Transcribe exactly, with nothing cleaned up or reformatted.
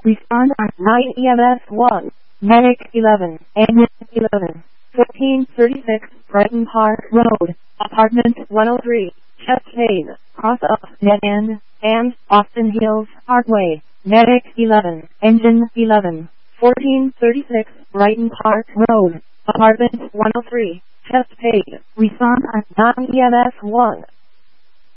Respond on nine E M S one. Medic eleven. Ambulance eleven. fourteen thirty-six Brighton Park Road. Apartment one oh three. Chest pain. Cross up dead end. And Austin Hills Parkway. Medic eleven. Engine eleven. fourteen thirty-six Brighton Park Road. Apartment one oh three. Chest pain. Respond on nine E M S one.